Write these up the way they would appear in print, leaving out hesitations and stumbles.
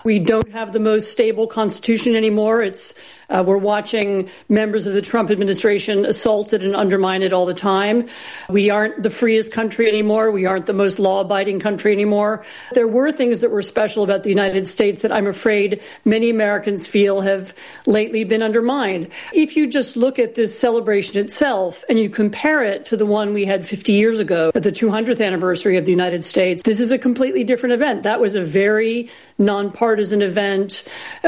We don't have the most stable constitution anymore. We're watching members of the Trump administration assaulted and undermine it all the time. We aren't the freest country anymore. We aren't the most law-abiding country anymore. There were things that were special about the United States that I'm afraid many Americans feel have lately been undermined. If you just look at this celebration itself and you compare it to the one we had 50 years ago at the 200th anniversary of the United States, this is a completely different event. That was a very nonpartisan event.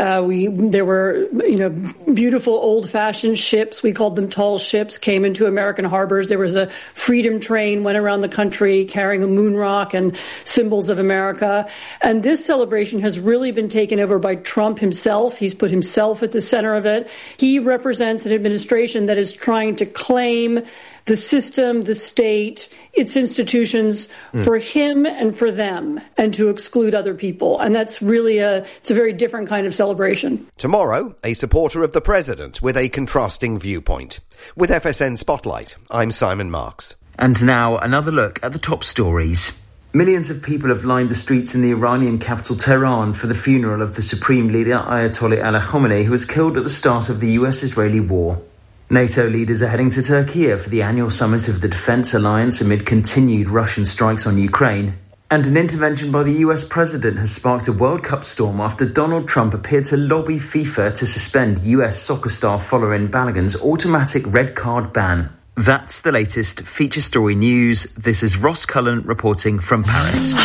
There were, beautiful old-fashioned ships. We called them tall ships, came into American harbors. There was a freedom train, went around the country carrying a moon rock and symbols of America. And this celebration has really been taken over by Trump himself. He's put himself at the center of it. He represents an administration that is trying to claim the system, the state, its institutions for him and for them, and to exclude other people. And that's really it's a very different kind of celebration. Tomorrow, a supporter of the president with a contrasting viewpoint. With FSN Spotlight, I'm Simon Marks. And now another look at the top stories. Millions of people have lined the streets in the Iranian capital Tehran for the funeral of the Supreme Leader Ayatollah Ali Khamenei, who was killed at the start of the US-Israeli war. NATO leaders are heading to Turkey for the annual summit of the Defence Alliance amid continued Russian strikes on Ukraine. And an intervention by the US president has sparked a World Cup storm after Donald Trump appeared to lobby FIFA to suspend US soccer star Folarin Balogun's automatic red card ban. That's the latest feature story news. This is Ross Cullen reporting from Paris.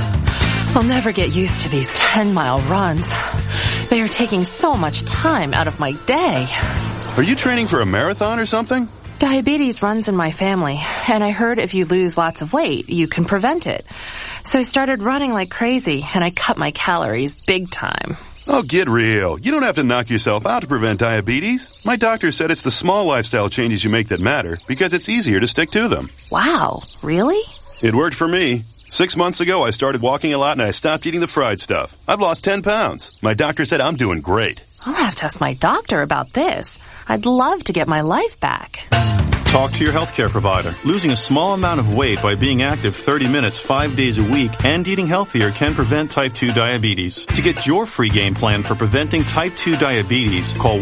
I'll never get used to these 10-mile runs. They are taking so much time out of my day. Are you training for a marathon or something? Diabetes runs in my family, and I heard if you lose lots of weight, you can prevent it. So I started running like crazy, and I cut my calories big time. Oh, get real. You don't have to knock yourself out to prevent diabetes. My doctor said it's the small lifestyle changes you make that matter, because it's easier to stick to them. Wow, really? It worked for me. 6 months ago, I started walking a lot, and I stopped eating the fried stuff. I've lost 10 pounds. My doctor said I'm doing great. I'll have to ask my doctor about this. I'd love to get my life back. Talk to your healthcare provider. Losing a small amount of weight by being active 30 minutes 5 days a week and eating healthier can prevent type 2 diabetes. To get your free game plan for preventing type 2 diabetes, call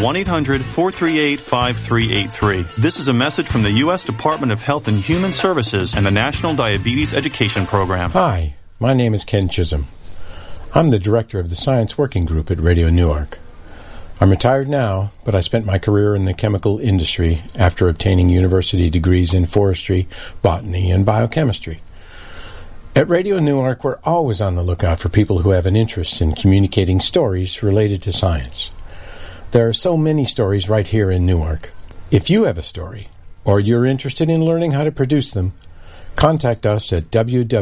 1-800-438-5383. This is a message from the U.S. Department of Health and Human Services and the National Diabetes Education Program. Hi, my name is Ken Chisholm. I'm the director of the Science Working Group at Radio Newark. I'm retired now, but I spent my career in the chemical industry after obtaining university degrees in forestry, botany, and biochemistry. At Radio Newark, we're always on the lookout for people who have an interest in communicating stories related to science. There are so many stories right here in Newark. If you have a story, or you're interested in learning how to produce them, contact us at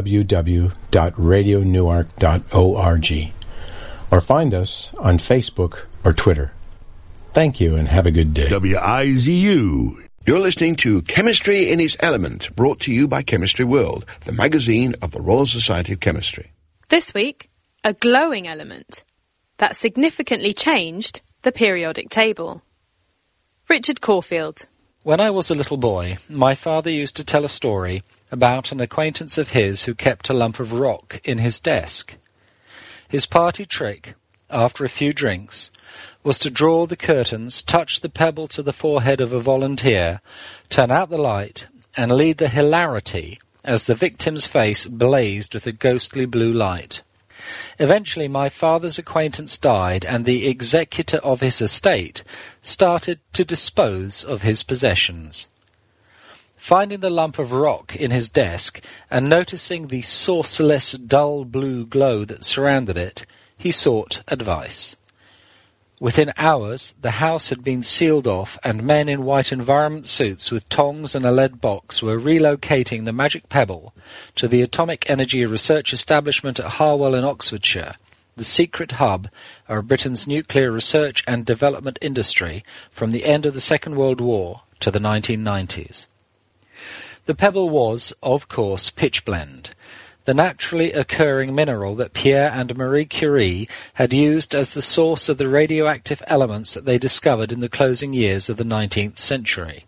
www.radionewark.org or find us on Facebook or Twitter. Thank you and have a good day. WIZU. You're listening to Chemistry in its Element, brought to you by Chemistry World, the magazine of the Royal Society of Chemistry. This week, a glowing element that significantly changed the periodic table. Richard Caulfield. When I was a little boy, my father used to tell a story about an acquaintance of his who kept a lump of rock in his desk. His party trick, after a few drinks, was to draw the curtains, touch the pebble to the forehead of a volunteer, turn out the light, and lead the hilarity as the victim's face blazed with a ghostly blue light. Eventually my father's acquaintance died, and the executor of his estate started to dispose of his possessions. Finding the lump of rock in his desk, and noticing the sourceless, dull blue glow that surrounded it, he sought advice. Within hours, the house had been sealed off, and men in white environment suits with tongs and a lead box were relocating the magic pebble to the Atomic Energy Research Establishment at Harwell in Oxfordshire, the secret hub of Britain's nuclear research and development industry from the end of the Second World War to the 1990s. The pebble was, of course, pitchblende, the naturally occurring mineral that Pierre and Marie Curie had used as the source of the radioactive elements that they discovered in the closing years of the 19th century.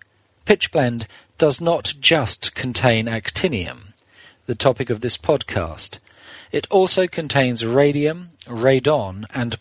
Pitchblende does not just contain actinium, the topic of this podcast, It also contains radium, radon, and